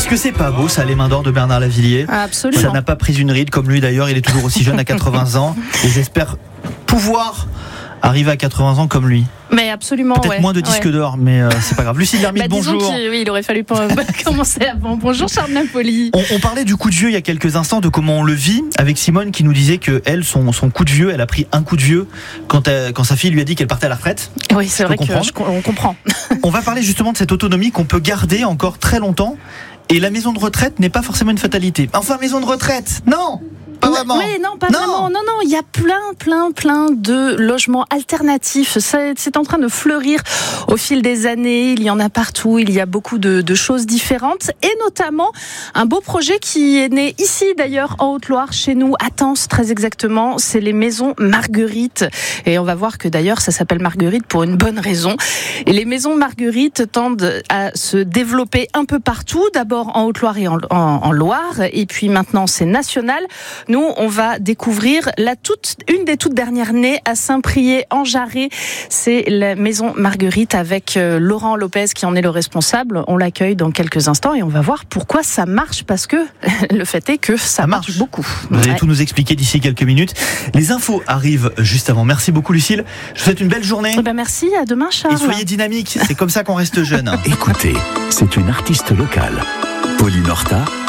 que c'est pas beau ça, les mains d'or de Bernard Lavilliers? Absolument. Ça n'a pas pris une ride, comme lui d'ailleurs, il est toujours aussi jeune à 80 ans. Et j'espère pouvoir arriver à 80 ans comme lui. Mais absolument, Peut-être moins de disques d'or, mais c'est pas grave. Lucille Lermite, bonjour. Oui, il aurait fallu commencer avant. Bonjour Charles Napoli. On parlait du coup de vieux il y a quelques instants, de comment on le vit, avec Simone qui nous disait que elle, son coup de vieux, elle a pris un coup de vieux quand sa fille lui a dit qu'elle partait à la retraite. Oui, c'est vrai qu'on comprend. On va parler justement de cette autonomie qu'on peut garder encore très longtemps. Et la maison de retraite n'est pas forcément une fatalité. Enfin, maison de retraite, non! Pas vraiment. Oui, non, pas vraiment. Non, il y a plein de logements alternatifs. C'est en train de fleurir au fil des années. Il y en a partout. Il y a beaucoup de choses différentes. Et notamment, un beau projet qui est né ici, d'ailleurs, en Haute-Loire, chez nous, à Tence, très exactement. C'est les maisons Marguerite. Et on va voir que d'ailleurs, ça s'appelle Marguerite pour une bonne raison. Et les maisons Marguerite tendent à se développer un peu partout. D'abord en Haute-Loire et en Loire. Et puis maintenant, c'est national. Nous, on va découvrir une des toutes dernières nées à Saint-Priest-en-Jarret. C'est la maison Marguerite avec Laurent Lopez qui en est le responsable. On l'accueille dans quelques instants et on va voir pourquoi ça marche, parce que le fait est que ça marche beaucoup. Vous allez tout nous expliquer d'ici quelques minutes. Les infos arrivent juste avant. Merci beaucoup Lucille. Je vous souhaite une belle journée. Merci, à demain Charles. Et soyez dynamiques, c'est comme ça qu'on reste jeune. Écoutez, c'est une artiste locale. Pauline Horta,